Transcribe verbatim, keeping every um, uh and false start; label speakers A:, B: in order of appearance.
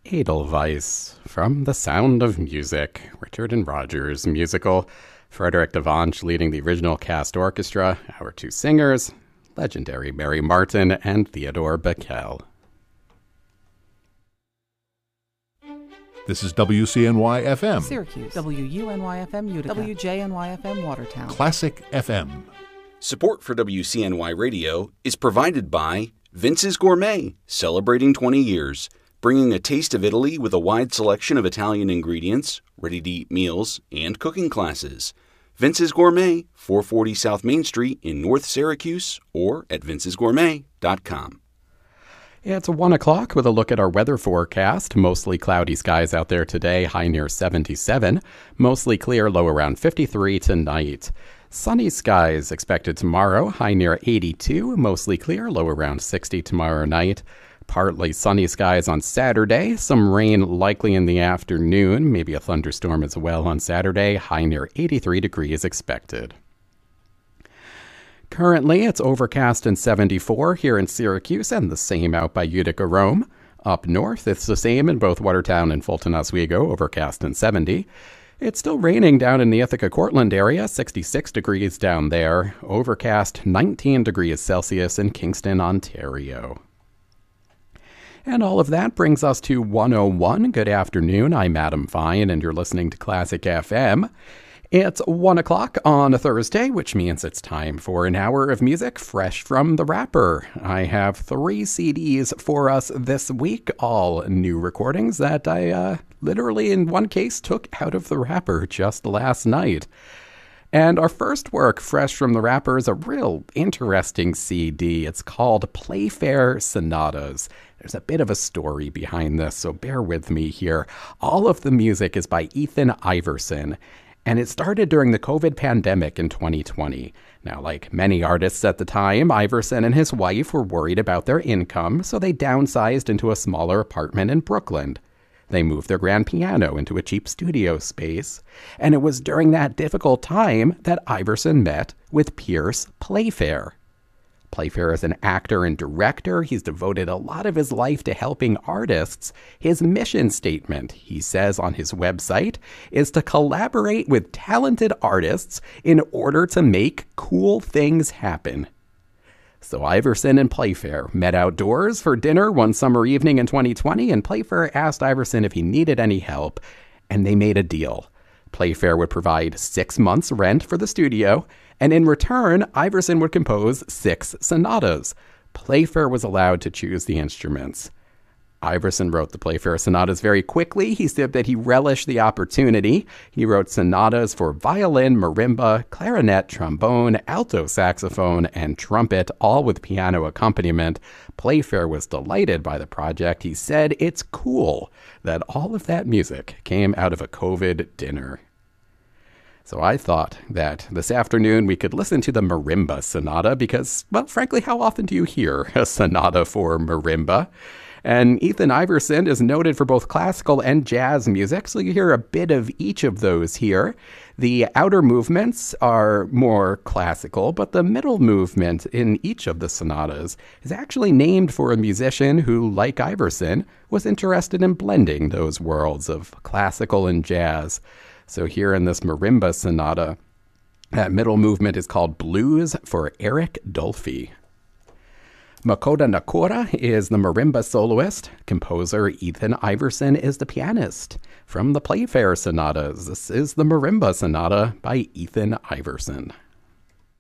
A: Edelweiss from The Sound of Music, Richard and Rogers musical. Frederick Devanche leading the original cast orchestra, our two singers, legendary Mary Martin and Theodore Bikel.
B: This is W C N Y F M.
C: Syracuse. W U N Y F M Utica. W J N Y F M Watertown.
B: Classic F M.
D: Support for W C N Y Radio is provided by Vince's Gourmet, celebrating twenty years, bringing a taste of Italy with a wide selection of Italian ingredients, ready-to-eat meals, and cooking classes. Vince's Gourmet, four forty South Main Street in North Syracuse, or at vinces gourmet dot com.
A: It's one o'clock with a look at our weather forecast. Mostly cloudy skies out there today, high near seventy-seven. Mostly clear, low around fifty-three tonight. Sunny skies expected tomorrow, high near eighty-two. Mostly clear, low around sixty tomorrow night. Partly sunny skies on Saturday. Some rain likely in the afternoon. Maybe a thunderstorm as well on Saturday. High near eighty-three degrees expected. Currently, it's overcast and seventy-four here in Syracuse and the same out by Utica, Rome. Up north, it's the same in both Watertown and Fulton Oswego, overcast and seventy. It's still raining down in the Ithaca-Cortland area, sixty-six degrees down there. Overcast, nineteen degrees Celsius in Kingston, Ontario. And all of that brings us to one oh one. Good afternoon, I'm Adam Fine, and you're listening to Classic F M. It's one o'clock on a Thursday, which means it's time for an hour of music fresh from the wrapper. I have three C Ds for us this week, all new recordings that I uh, literally, in one case, took out of the wrapper just last night. And our first work, fresh from the wrapper, is a real interesting C D. It's called Playfair Sonatas. There's a bit of a story behind this, so bear with me here. All of the music is by Ethan Iverson, and it started during the COVID pandemic in twenty twenty. Now, like many artists at the time, Iverson and his wife were worried about their income, so they downsized into a smaller apartment in Brooklyn. They moved their grand piano into a cheap studio space, and it was during that difficult time that Iverson met with Pierce Playfair. Playfair is an actor and director. He's devoted a lot of his life to helping artists. His mission statement, he says on his website, is to collaborate with talented artists in order to make cool things happen. So Iverson and Playfair met outdoors for dinner one summer evening in twenty twenty, and Playfair asked Iverson if he needed any help, and they made a deal. Playfair would provide six months' rent for the studio, and in return, Iverson would compose six sonatas. Playfair was allowed to choose the instruments. Iverson wrote the Playfair sonatas very quickly. He said that he relished the opportunity. He wrote sonatas for violin, marimba, clarinet, trombone, alto saxophone, and trumpet, all with piano accompaniment. Playfair was delighted by the project. He said it's cool that all of that music came out of a COVID dinner. So I thought that this afternoon we could listen to the Marimba Sonata because, well, frankly, how often do you hear a sonata for marimba? And Ethan Iverson is noted for both classical and jazz music, so you hear a bit of each of those here. The outer movements are more classical, but the middle movement in each of the sonatas is actually named for a musician who, like Iverson, was interested in blending those worlds of classical and jazz. So here in this Marimba Sonata, that middle movement is called Blues for Eric Dolphy. Makoto Nakora is the marimba soloist. Composer Ethan Iverson is the pianist. From the Playfair Sonatas, this is the Marimba Sonata by Ethan Iverson.